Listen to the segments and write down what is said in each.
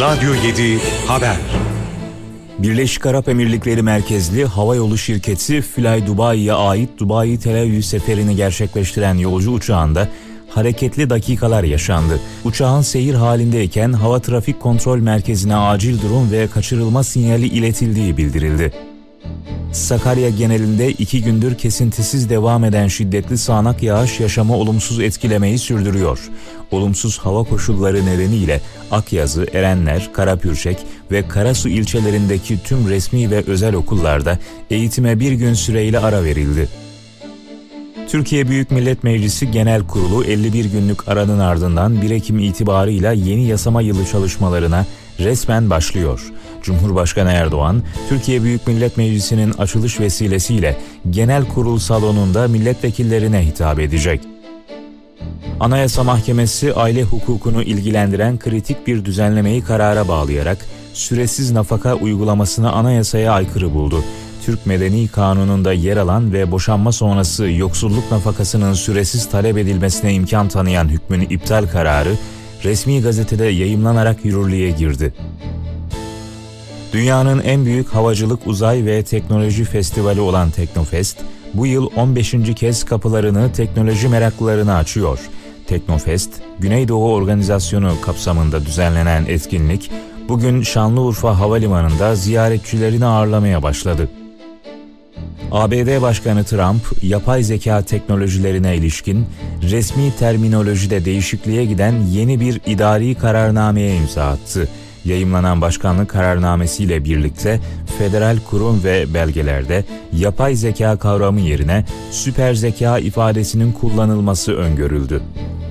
Radyo 7 Haber. Birleşik Arap Emirlikleri merkezli havayolu şirketi Fly Dubai'ye ait Dubai Tel Aviv seferini gerçekleştiren yolcu uçağında hareketli dakikalar yaşandı. Uçağın seyir halindeyken hava trafik kontrol merkezine acil durum ve kaçırılma sinyali iletildiği bildirildi. Sakarya genelinde 2 gündür kesintisiz devam eden şiddetli sağanak yağış yaşamı olumsuz etkilemeyi sürdürüyor. Olumsuz hava koşulları nedeniyle Akyazı, Erenler, Karapürçek ve Karasu ilçelerindeki tüm resmi ve özel okullarda eğitime bir gün süreyle ara verildi. Türkiye Büyük Millet Meclisi Genel Kurulu 51 günlük aranın ardından 1 Ekim itibarıyla yeni yasama yılı çalışmalarına resmen başlıyor. Cumhurbaşkanı Erdoğan, Türkiye Büyük Millet Meclisi'nin açılış vesilesiyle Genel Kurul salonunda milletvekillerine hitap edecek. Anayasa Mahkemesi aile hukukunu ilgilendiren kritik bir düzenlemeyi karara bağlayarak süresiz nafaka uygulamasını anayasaya aykırı buldu. Türk Medeni Kanunu'nda yer alan ve boşanma sonrası yoksulluk nafakasının süresiz talep edilmesine imkan tanıyan hükmün iptal kararı resmi gazetede yayımlanarak yürürlüğe girdi. Dünyanın en büyük havacılık, uzay ve teknoloji festivali olan Teknofest, bu yıl 15. kez kapılarını teknoloji meraklılarına açıyor. Teknofest, Güneydoğu Organizasyonu kapsamında düzenlenen etkinlik, bugün Şanlıurfa Havalimanı'nda ziyaretçilerini ağırlamaya başladı. ABD Başkanı Trump, yapay zeka teknolojilerine ilişkin resmi terminolojide değişikliğe giden yeni bir idari kararnameye imza attı. Yayımlanan başkanlık kararnamesiyle birlikte federal kurum ve belgelerde yapay zeka kavramı yerine süper zeka ifadesinin kullanılması öngörüldü.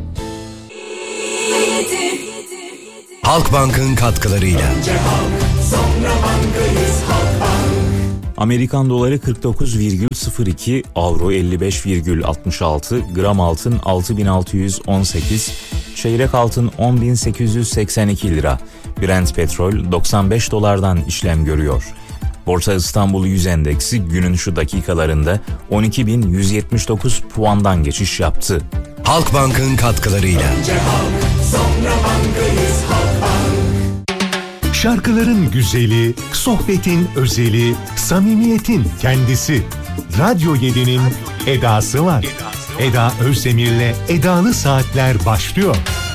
Halkbank'ın katkılarıyla. Amerikan doları 49,02, avro 55,66, gram altın 6.618, çeyrek altın 10.882 lira. Brent petrol 95 dolardan işlem görüyor. Borsa İstanbul 100 endeksi günün şu dakikalarında 12.179 puandan geçiş yaptı. Halkbank'ın katkılarıyla. Şarkıların güzeli, sohbetin özeli, samimiyetin kendisi. Radyo 7'nin edası var. Eda Özdemir'le Edalı Saatler başlıyor.